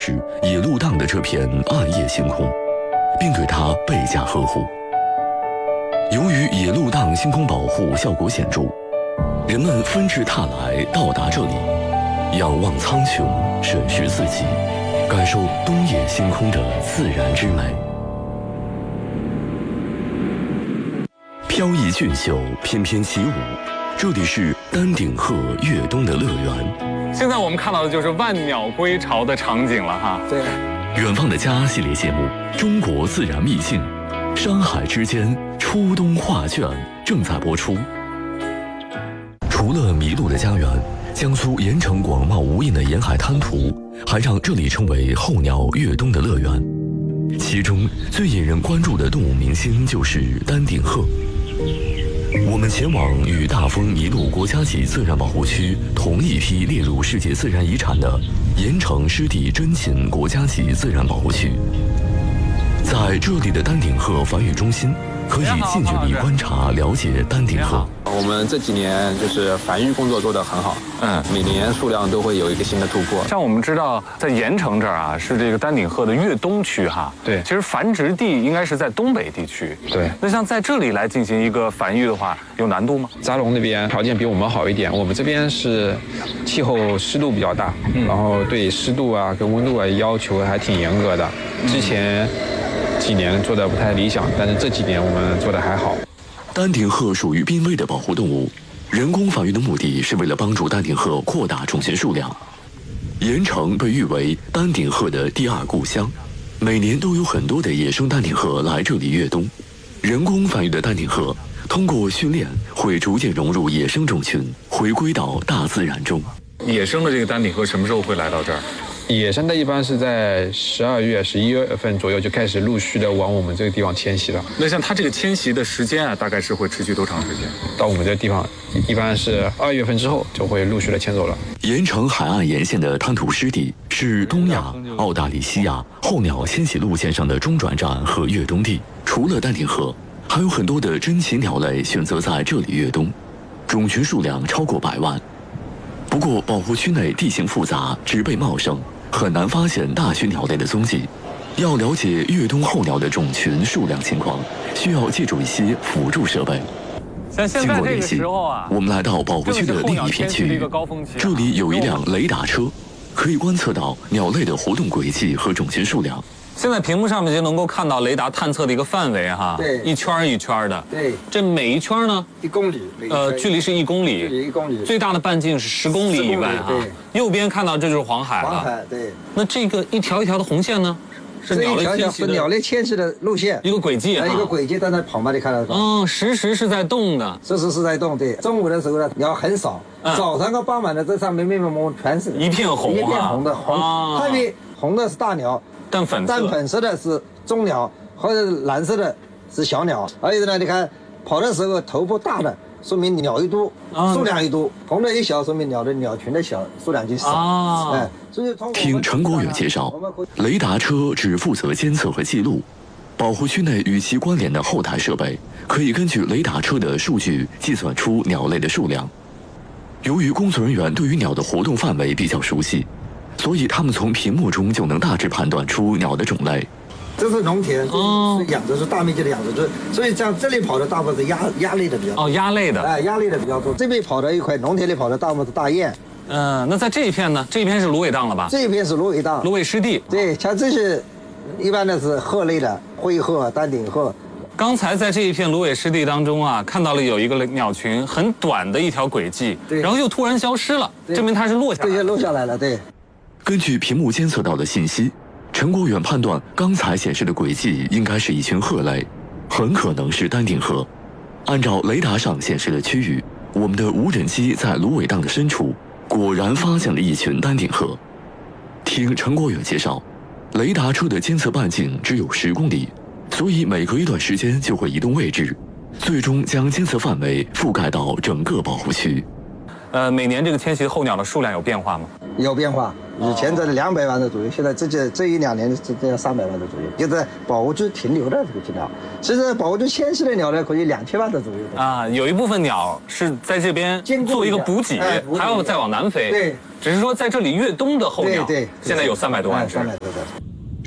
视野鹿荡的这片暗夜星空，并对它倍加呵护。由于野鹿荡星空保护效果显著，人们纷至沓来到达这里，仰望苍穹，审视四季，感受冬夜星空的自然之美。飘逸俊秀，翩翩起舞，这里是丹顶鹤越冬的乐园。 现在我们看到的就是万鸟归巢的场景了哈。 对。 远方的家系列节目《中国自然秘境》，山海之间初冬画卷正在播出。除了迷路的家园，江苏盐城广袤无垠的沿海滩涂，还让这里成为候鸟越冬的乐园。其中最引人关注的动物明星就是丹顶鹤。我们前往与大丰麋鹿国家级自然保护区同一批列入世界自然遗产的盐城湿地珍禽国家级自然保护区。在这里的丹顶鹤繁育中心，可以近距离观察了解丹顶鹤。 我们这几年就是繁育工作做得很好，每年数量都会有一个新的突破。 像我们知道，在盐城这儿啊，是这个丹顶鹤的越冬区哈。 对， 其实繁殖地应该是在东北地区。 对， 那像在这里来进行一个繁育的话，有难度吗？ 扎龙那边条件比我们好一点，我们这边是气候湿度比较大，然后对湿度啊跟温度啊要求还挺严格的。之前几年做的不太理想，但是这几年我们做的还好。 丹顶鹤属于濒危的保护动物，人工繁育的目的是为了帮助丹顶鹤扩大种群数量。盐城被誉为丹顶鹤的第二故乡，每年都有很多的野生丹顶鹤来这里越冬。人工繁育的丹顶鹤通过训练会逐渐融入野生种群，回归到大自然中。 野生的这个丹顶鹤什么时候会来到这儿？ 野生的一般是在12月、11月份左右就开始陆续的往我们这个地方迁徙了。 那像它这个迁徙的时间啊，大概是会持续多长时间？ 到我们这个地方，一般是2月份之后就会陆续的迁走了。 盐城海岸沿线的滩涂湿地是东亚、澳大利西亚候鸟迁徙路线上的中转站和越冬地。除了丹顶鹤，还有很多的珍禽鸟类选择在这里越冬，种群数量超过100万。不过，保护区内地形复杂，植被茂盛，很难发现大群鸟类的踪迹。要了解越冬候鸟的种群数量情况，需要借助一些辅助设备。经过联系，我们来到保护区的另一片区域，这里有一辆雷达车，可以观测到鸟类的活动轨迹和种群数量。 现在屏幕上面就能够看到雷达探测的一个范围哈， 对， 一圈一圈的。 对， 这每一圈呢 1公里， 距离是1公里， 距离1公里， 最大的半径是10公里以外哈。右边看到这就是黄海了。 黄海，对。 那这个一条一条的红线呢，是鸟类迁徙的。 鸟类迁徙的路线， 一个轨迹啊， 一个轨迹在那跑嘛，你看到吗？ 实时是在动的， 实时是在动。对，中午的时候呢，鸟很少，早上和傍晚的这上面密密麻麻全是一片红， 一片红的红，特别红的是大鸟。淡粉色的是中鸟，或者蓝色的是小鸟。还有呢，你看跑的时候头部大的，说明鸟越多，数量越多；红的越小，说明鸟群的小，数量就少。所以听陈国远介绍，雷达车只负责监测和记录，保护区内与其关联的后台设备可以根据雷达车的数据计算出鸟类的数量。由于工作人员对于鸟的活动范围比较熟悉，所以他们从屏幕中就能大致判断出鸟的种类。 这是农田，是养殖，是大面积的养殖，所以像这里跑的大部分是鸭类的比较多。 鸭类的。 鸭类的比较多。这边跑的一块农田里跑的大部分是大雁。 那在这一片呢？这一片是芦苇荡了吧？ 这一片是芦苇荡， 芦苇湿地。 对，像这些一般的是鹤类的，灰鹤、丹顶鹤。 刚才在这一片芦苇湿地当中啊，看到了有一个鸟群很短的一条轨迹，然后又突然消失了，证明它是落下来了。 对，落下来了，对。 根据屏幕监测到的信息，陈国远判断刚才显示的轨迹应该是一群鹤类，很可能是丹顶鹤。按照雷达上显示的区域，我们的无人机在芦苇荡的深处果然发现了一群丹顶鹤。听陈国远介绍，雷达车的监测半径只有10公里，所以每隔一段时间就会移动位置，最终将监测范围覆盖到整个保护区。 每年这个迁徙候鸟的数量有变化吗？ 有变化，以前在200万的左右，现在这1-2年这300万的左右，就在保护区停留的这个鸟。其实保护区迁徙的鸟呢，可以2000万的左右。 有一部分鸟是在这边做一个补给，还要再往南飞。 对， 只是说在这里越冬的候鸟， 对， 现在有300多万只。 300多。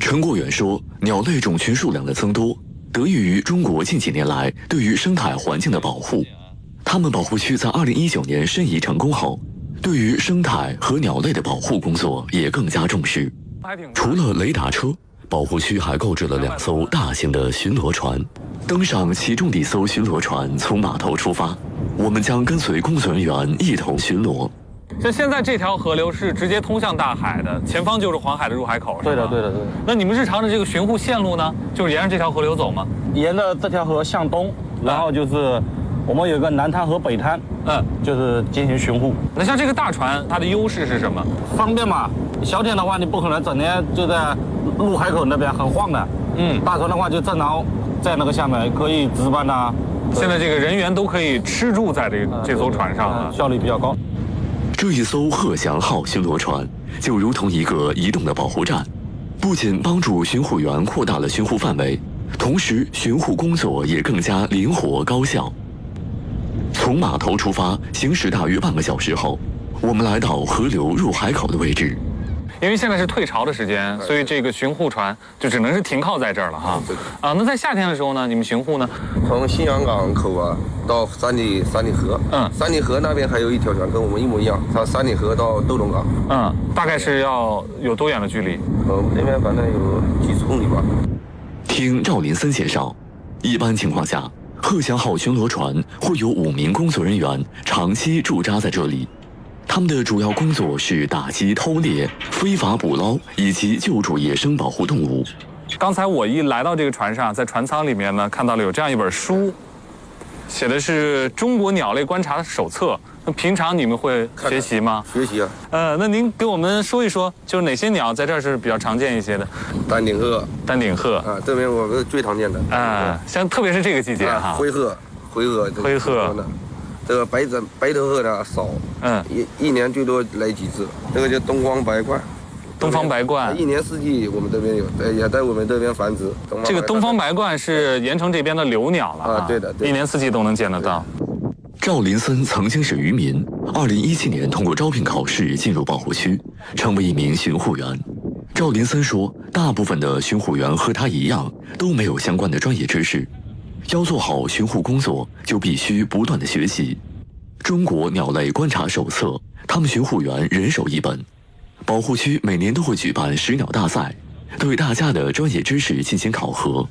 陈国远说，鸟类种群数量的增多，得益于中国近几年来对于生态环境的保护。他们保护区在2019年申遗成功后，对于生态和鸟类的保护工作也更加重视。除了雷达车，保护区还购置了2艘大型的巡逻船。登上其中的一艘巡逻船从码头出发，我们将跟随工作人员一同巡逻。 像现在这条河流是直接通向大海的，前方就是黄海的入海口。 对的。 那你们日常的这个巡护线路呢，就是沿着这条河流走吗？ 沿着这条河向东，然后就是我们有个南滩和北滩，就是进行巡护。 那像这个大船，它的优势是什么？ 方便嘛。小艇的话，你不可能整天就在入海口那边很晃的。大船的话就正常在那个下面可以值班啊。 现在这个人员都可以吃住在这艘船上了， 效率比较高。 这一艘鹤翔号巡逻船就如同一个移动的保护站，不仅帮助巡护员扩大了巡护范围，同时巡护工作也更加灵活高效。从码头出发，行驶大约半个小时后，我们来到河流入海口的位置。 因为现在是退潮的时间，所以这个巡护船就只能是停靠在这儿了哈。那在夏天的时候呢，你们巡护呢？ 从新阳港口啊到三里河，三里河那边还有一条船跟我们一模一样，从三里河到窦龙港， 大概是要有多远的距离？ 我们那边反正有几十公里吧。 听赵林森介绍，一般情况下，鹤翔号巡逻船会有5名工作人员长期驻扎在这里。他们的主要工作是打击偷猎、非法捕捞以及救助野生保护动物。 刚才我一来到这个船上，在船舱里面呢，看到了有这样一本书，写的是《中国鸟类观察手册》。那平常你们会学习吗？ 学习啊。 那您给我们说一说，就是哪些鸟在这儿是比较常见一些的？ 丹顶鹤。 丹顶鹤啊，这边我们最常见的。 像特别是这个季节哈。 灰鹤。 灰鹤。 这个白头鹤呢少，一年最多来几次。这个叫东方白鹳， 东方白鹳一年四季我们这边有，也在我们这边繁殖。 这个东方白鹳是盐城这边的留鸟了啊，对的， 一年四季都能见得到。 赵林森曾经是渔民，2017年通过招聘考试进入保护区，成为一名巡护员。赵林森说，大部分的巡护员和他一样，都没有相关的专业知识。要做好巡护工作，就必须不断的学习。中国鸟类观察手册，他们巡护员人手1本。保护区每年都会举办识鸟大赛，对大家的专业知识进行考核。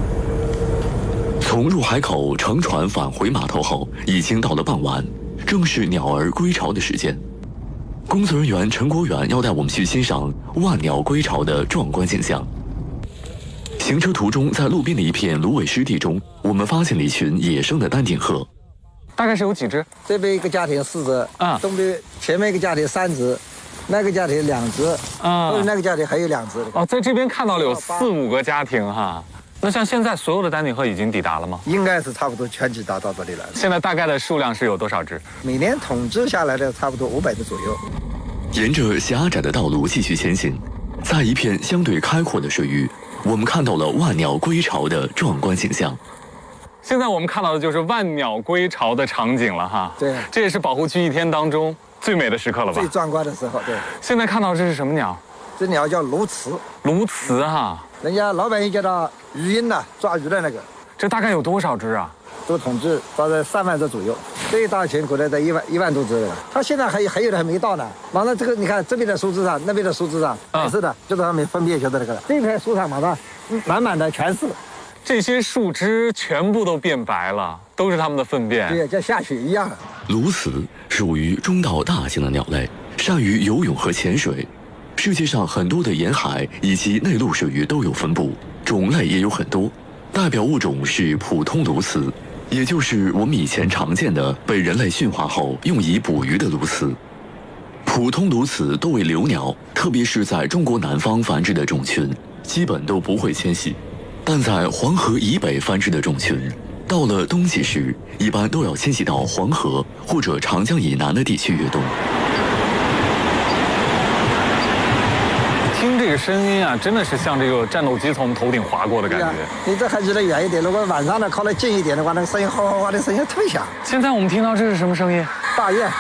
从入海口乘船返回码头后，已经到了傍晚，正是鸟儿归巢的时间。工作人员陈国远要带我们去欣赏万鸟归巢的壮观景象。行车途中，在路边的一片芦苇湿地中，我们发现了一群野生的丹顶鹤。 大概是有几只？ 这边一个家庭4只，东边前面一个家庭3只，那个家庭2只，后面那个家庭还有2只。 在这边看到了有4、5个家庭哈。那像现在所有的丹顶鹤已经抵达了吗？ 应该是差不多全抵达到这里来了。 现在大概的数量是有多少只？ 每年统计下来的差不多500只左右。 沿着狭窄的道路继续前行，在一片相对开阔的水域，我们看到了万鸟归巢的壮观景象。 现在我们看到的就是万鸟归巢的场景了哈。 对， 这也是保护区一天当中最美的时刻了吧？ 最壮观的时候，对。 现在看到这是什么鸟？ 这鸟叫鸬鹚。 鸬鹚哈， 人家老百姓叫它鱼鹰呐，抓鱼的那个。 这大概有多少只啊？ 都统计大概3万只左右，最大群可能在1万多只了。它现在还有的还没到呢。完了，这个你看这边的树枝上，那边的树枝上，是的，就在上面分别就是那个了。这片树上马上满满的全是。 这些树枝全部都变白了，都是它们的粪便。 对，像下雪一样。 鸬鹚属于中到大型的鸟类，善于游泳和潜水。世界上很多的沿海以及内陆水域都有分布，种类也有很多。代表物种是普通鸬鹚，也就是我们以前常见的被人类驯化后用以捕鱼的鸬鹚。普通鸬鹚多为留鸟，特别是在中国南方繁殖的种群，基本都不会迁徙。但在黄河以北繁殖的种群，到了冬季时，一般都要迁徙到黄河或者长江以南的地区越冬。 听这个声音啊，真的是像这个战斗机从我们头顶划过的感觉。 你这还离得远一点，如果晚上呢靠得近一点的话，那个声音哗哗哗的声音特别响。 现在我们听到这是什么声音？ 大雁。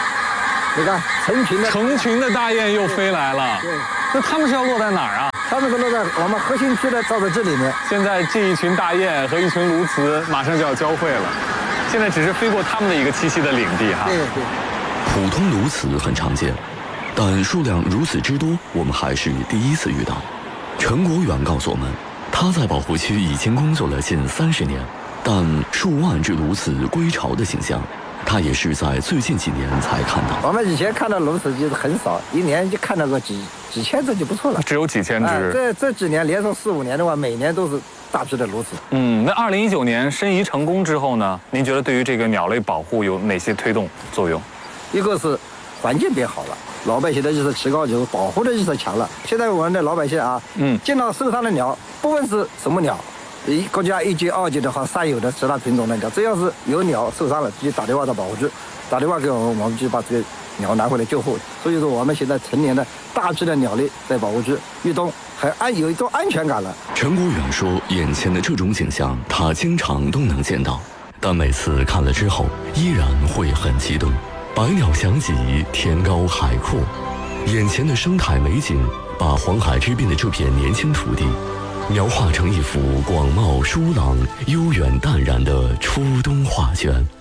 你看，成群的大雁又飞来了。 对。 那它们是要落在哪儿啊？ 它们部都在我们核心区的造纸机里面。 现在这一群大雁和一群鸬鹚马上就要交汇了，现在只是飞过他们的一个栖息的领地哈。 对对。 普通鸬鹚很常见，但数量如此之多，我们还是第一次遇到。陈国远告诉我们，他在保护区已经工作了近30年，但数万只鸬鹚归巢的景象，他也是在最近几年才看到。 我们以前看到鸬鹚就是很少，一年就看到个几千只就不错了。 只有几千只。 这几年连续4、5年的话，每年都是大批的鸬鹚。 那2019年申遗成功之后呢？您觉得对于这个鸟类保护有哪些推动作用？ 一个是环境变好了，老百姓的意识提高，就是保护的意识强了。现在我们的老百姓啊，见到受伤的鸟，不论是什么鸟，国家1级、2级的话，散有的其他品种的鸟，只要是有鸟受伤了，就打电话到保护局，打电话给我们就把这个鸟拿回来救护。所以说，我们现在成年的大批的鸟类在保护区越冬，有一种安全感了。 陈国远说，眼前的这种景象，他经常都能见到，但每次看了之后，依然会很激动。百鸟翔集，天高海阔，眼前的生态美景，把黄海之滨的这片年轻土地，描画成一幅广袤疏朗、悠远淡然的初冬画卷。